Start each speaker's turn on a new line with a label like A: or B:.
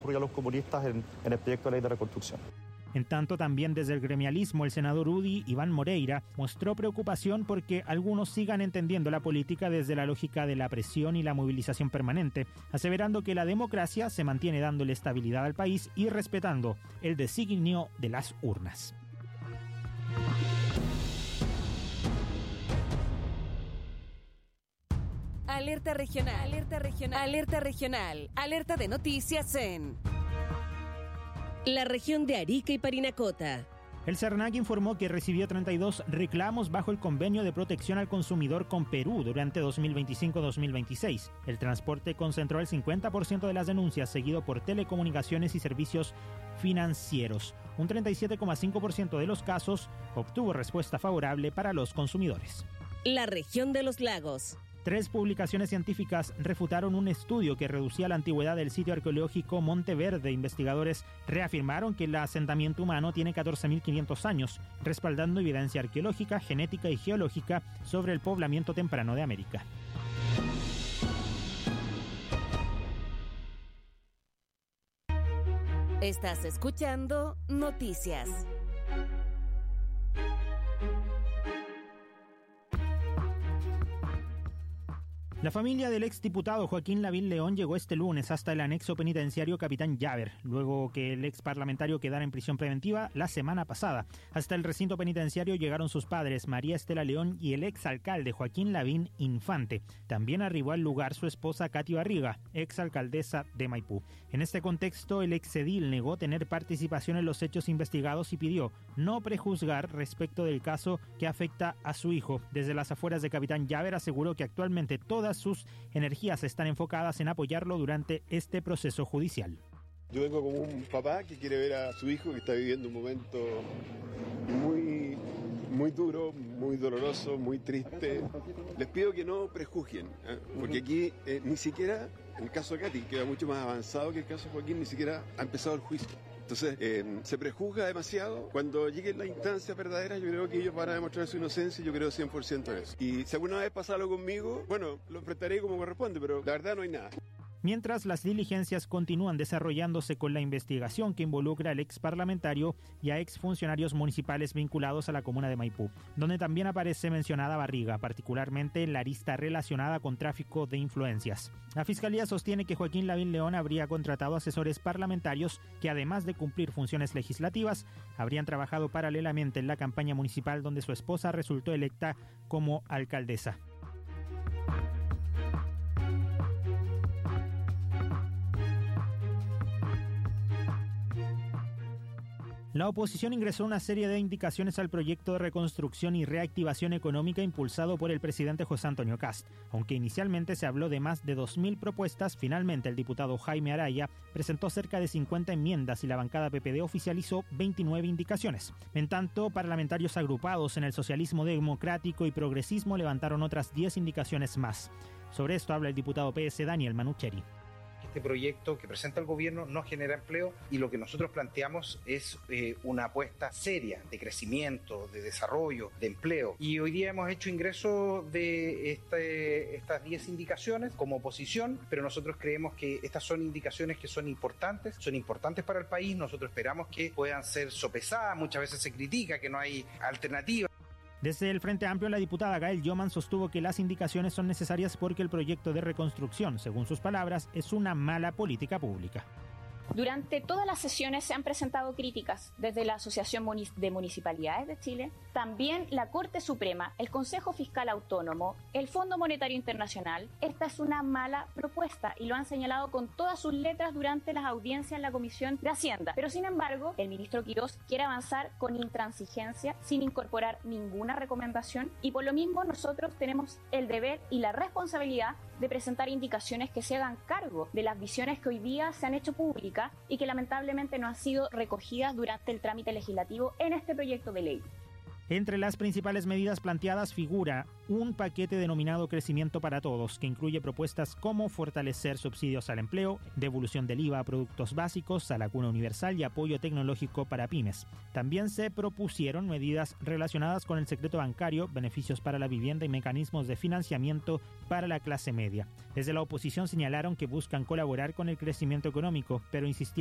A: a los comunistas en el proyecto de ley de reconstrucción.
B: En tanto, también desde el gremialismo, el senador UDI, Iván Moreira, mostró preocupación porque algunos sigan entendiendo la política desde la lógica de la presión y la movilización permanente, aseverando que la democracia se mantiene dándole estabilidad al país y respetando el designio de las urnas.
C: Alerta regional, alerta regional, alerta regional, alerta de noticias en la región de Arica y Parinacota.
B: El SERNAC informó que recibió 32 reclamos bajo el convenio de protección al consumidor con Perú durante 2025-2026. El transporte concentró el 50% de las denuncias, seguido por telecomunicaciones y servicios financieros. Un 37,5% de los casos obtuvo respuesta favorable para los consumidores.
C: La región de los lagos.
B: 3 publicaciones científicas refutaron un estudio que reducía la antigüedad del sitio arqueológico Monte Verde. Investigadores reafirmaron que el asentamiento humano tiene 14.500 años, respaldando evidencia arqueológica, genética y geológica sobre el poblamiento temprano de América.
C: Estás escuchando Noticias.
B: La familia del exdiputado Joaquín Lavín León llegó este lunes hasta el anexo penitenciario Capitán Llaver, luego que el ex parlamentario quedara en prisión preventiva la semana pasada. Hasta el recinto penitenciario llegaron sus padres, María Estela León y el exalcalde Joaquín Lavín Infante. También arribó al lugar su esposa Katy Barriga, exalcaldesa de Maipú. En este contexto, el exedil negó tener participación en los hechos investigados y pidió no prejuzgar respecto del caso que afecta a su hijo. Desde las afueras de Capitán Llaver aseguró que actualmente todas sus energías están enfocadas en apoyarlo durante este proceso judicial.
D: Yo vengo como un papá que quiere ver a su hijo que está viviendo un momento muy duro, muy doloroso, muy triste. Les pido que no prejuzguen, porque aquí ni siquiera, en el caso de Katy, que va mucho más avanzado que el caso de Joaquín, ni siquiera ha empezado el juicio. Entonces, se prejuzga demasiado. Cuando llegue la instancia verdadera, yo creo que ellos van a demostrar su inocencia y yo creo 100% en eso. Y si alguna vez pasa algo conmigo, bueno, lo enfrentaré como corresponde, pero la verdad no hay nada.
B: Mientras las diligencias continúan desarrollándose con la investigación que involucra al ex parlamentario y a exfuncionarios municipales vinculados a la comuna de Maipú, donde también aparece mencionada Barriga, particularmente en la arista relacionada con tráfico de influencias. La Fiscalía sostiene que Joaquín Lavín León habría contratado asesores parlamentarios que, además de cumplir funciones legislativas, habrían trabajado paralelamente en la campaña municipal donde su esposa resultó electa como alcaldesa. La oposición ingresó una serie de indicaciones al proyecto de reconstrucción y reactivación económica impulsado por el presidente José Antonio Kast. Aunque inicialmente se habló de más de 2.000 propuestas, finalmente el diputado Jaime Araya presentó cerca de 50 enmiendas y la bancada PPD oficializó 29 indicaciones. En tanto, parlamentarios agrupados en el socialismo democrático y progresismo levantaron otras 10 indicaciones más. Sobre esto habla el diputado PS Daniel Manucheri.
E: Este proyecto que presenta el gobierno no genera empleo y lo que nosotros planteamos es una apuesta seria de crecimiento, de desarrollo, de empleo. Y hoy día hemos hecho ingreso de estas 10 indicaciones como oposición, pero nosotros creemos que estas son indicaciones que son importantes para el país. Nosotros esperamos que puedan ser sopesadas. Muchas veces se critica que no hay alternativa.
B: Desde el Frente Amplio, la diputada Gael Yoman sostuvo que las indicaciones son necesarias porque el proyecto de reconstrucción, según sus palabras, es una mala política pública.
F: Durante todas las sesiones se han presentado críticas desde la Asociación de Municipalidades de Chile, también la Corte Suprema, el Consejo Fiscal Autónomo, el Fondo Monetario Internacional. Esta es una mala propuesta y lo han señalado con todas sus letras durante las audiencias en la Comisión de Hacienda. Pero sin embargo, el ministro Quirós quiere avanzar con intransigencia, sin incorporar ninguna recomendación, y por lo mismo nosotros tenemos el deber y la responsabilidad de presentar indicaciones que se hagan cargo de las visiones que hoy día se han hecho públicas y que lamentablemente no han sido recogidas durante el trámite legislativo en este proyecto de ley.
B: Entre las principales medidas planteadas figura un paquete denominado Crecimiento para Todos, que incluye propuestas como fortalecer subsidios al empleo, devolución del IVA a productos básicos, a la cuna universal y apoyo tecnológico para pymes. También se propusieron medidas relacionadas con el secreto bancario, beneficios para la vivienda y mecanismos de financiamiento para la clase media. Desde la oposición señalaron que buscan colaborar con el crecimiento económico, pero insistieron